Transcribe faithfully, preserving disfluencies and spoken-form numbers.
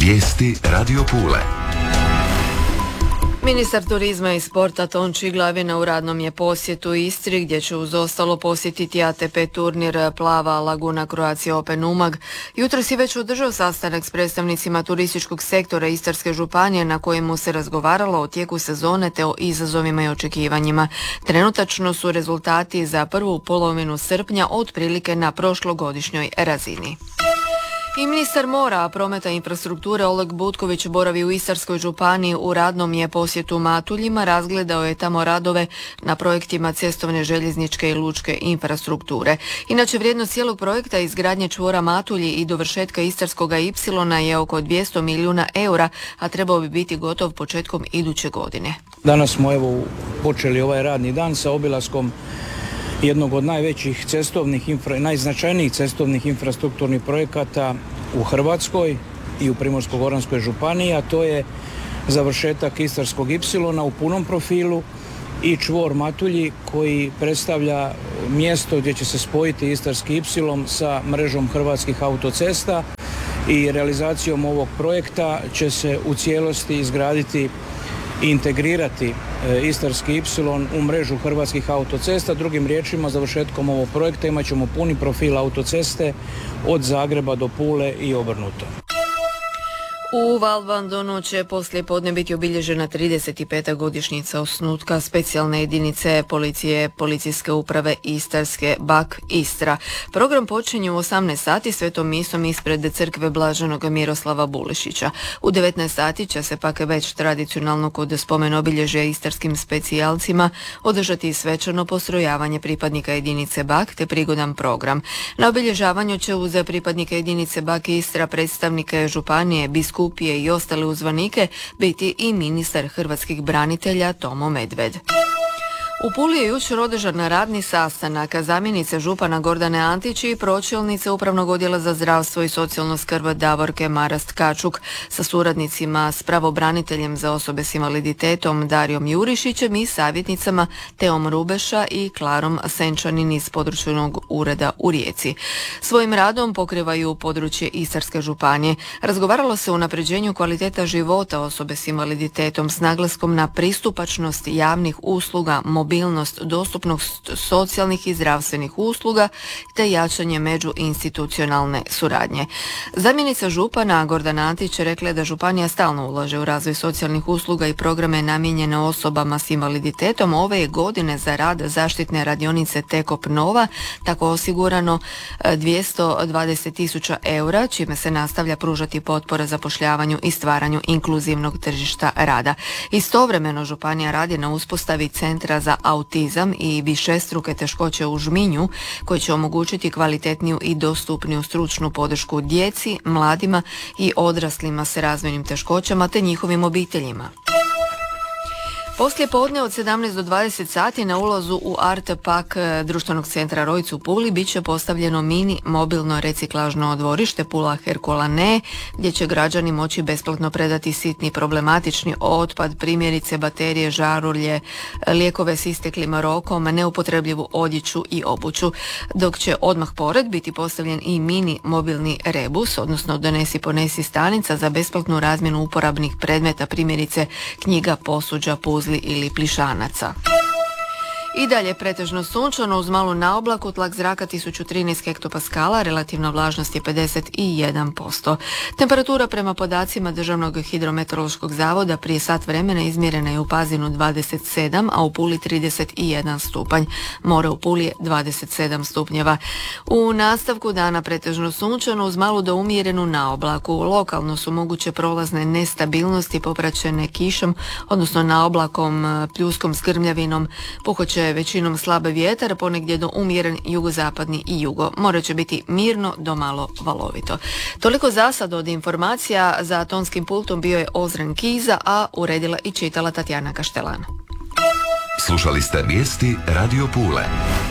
Vijesti Radio Pule. Ministar turizma i sporta Tonči Glavina u radnom je posjetu Istri, gdje će uz ostalo posjetiti A T P turnir Plava Laguna Croatia Open Umag. Jutros je već održao sastanak s predstavnicima turističkog sektora Istarske županije, na kojemu se razgovaralo o tijeku sezone te o izazovima i očekivanjima. Trenutačno su rezultati za prvu polovinu srpnja otprilike na prošlogodišnjoj razini. I ministar mora, prometa i infrastrukture Oleg Butković boravi u Istarskoj županiji u radnom je posjetu Matuljima, razgledao je tamo radove na projektima cestovne, željezničke i lučke infrastrukture. Inače, vrijednost cijelog projekta izgradnje čvora Matulji i dovršetka Istarskoga Ipsilona je oko dvjesto milijuna eura, a trebao bi biti gotov početkom iduće godine. Danas smo evo počeli ovaj radni dan sa obilaskom jednog od najvećih cestovnih, infra, najznačajnijih cestovnih infrastrukturnih projekata u Hrvatskoj i u Primorsko-goranskoj županiji, a to je završetak Istarskog Ipsilona u punom profilu i čvor Matulji, koji predstavlja mjesto gdje će se spojiti Istarski Ipsilon sa mrežom hrvatskih autocesta, i realizacijom ovog projekta će se u cijelosti izgraditi i integrirati Istarski Ipsilon u mrežu hrvatskih autocesta. Drugim riječima, završetkom ovog projekta imat ćemo puni profil autoceste od Zagreba do Pule i obrnuto. U Valbandonu će poslije podne biti obilježena trideset peta godišnjica osnutka specijalne jedinice policije Policijske uprave Istarske B A K Istra. Program počinje u osamnaest sati svetom misom ispred crkve Blaženog Miroslava Bulešića. U devetnaest sati će se pak već tradicionalno kod spomen obilježja istarskim specijalcima održati svečano postrojavanje pripadnika jedinice B A K te prigodan program. Na obilježavanju će uz pripadnike jedinice B A K Istra, predstavnike županije, biskupije i ostale uzvanike biti i ministar hrvatskih branitelja Tomo Medved. U Puli je jučer održan radni sastanak zamjenice župana Gordane Antić i pročelnice Upravnog odjela za zdravstvo i socijalnu skrb Davorke Marast-Kačuk sa suradnicima, s pravobraniteljem za osobe s invaliditetom Darijom Jurišićem i savjetnicama Teom Rubeša i Klarom Senčanin iz područnog ureda u Rijeci. Svojim radom pokrivaju područje Istarske županije. Razgovaralo se o unapređenju kvaliteta života osobe s invaliditetom s naglaskom na pristupačnost javnih usluga, mobilnost, dostupnost socijalnih i zdravstvenih usluga te jačanje međuinstitucionalne suradnje. Zamjenica župana Gordana Antić rekla je da županija stalno ulaže u razvoj socijalnih usluga i programe namijenjene osobama s invaliditetom. Ove je godine za rad zaštitne radionice Tekop Nova tako osigurano dvjesto dvadeset tisuća eura, čime se nastavlja pružati potpora zapošljavanju i stvaranju inkluzivnog tržišta rada. Istovremeno županija radi na uspostavi centra za autizam i višestruke teškoće u žminju, koji će omogućiti kvalitetniju i dostupniju stručnu podršku djeci, mladima i odraslima s razvojnim teškoćama te njihovim obiteljima. Poslije podne od sedamnaest do dvadeset sati na ulazu u Art Park društvenog centra Rojc u Puli bit će postavljeno mini mobilno reciklažno dvorište Pula Herkulane, gdje će građani moći besplatno predati sitni problematični otpad, primjerice baterije, žarulje, lijekove s isteklim rokom, neupotrebljivu odjeću i obuću, dok će odmah pored biti postavljen i mini mobilni rebus, odnosno donesi ponesi stanica za besplatnu razmjenu uporabnih predmeta, primjerice knjiga, posuđa, puzli ili plišanaca. I dalje pretežno sunčano uz malu naoblaku, tlak zraka tisuću trinaest hektopaskala, relativna vlažnost je pedeset jedan posto. Temperatura prema podacima Državnog hidrometeorološkog zavoda prije sat vremena izmjerena je u Pazinu dvadeset sedam, a u Puli trideset jedan stupanj. More u Puli je dvadeset sedam stupnjeva. U nastavku dana pretežno sunčano uz malu do umjerenu naoblaku. Lokalno su moguće prolazne nestabilnosti popraćene kišom, odnosno naoblakom, pljuskom s grmljavinom, puhoće većinom slabe vjetar, ponegdje do umjeren jugozapadni i jugo. More će biti mirno do malo valovito. Toliko za sad od informacija. Za tonskim pultom bio je Ozren Kiza, a uredila i čitala Tatjana Kaštelan. Slušali ste vijesti Radio Pule.